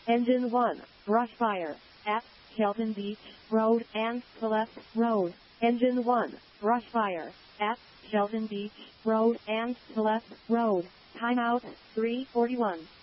Engine 1, brush fire, at Shelton Beach Road and Celeste Road. Engine 1, brush fire, at Shelton Beach Road and Celeste Road. Timeout 3:41.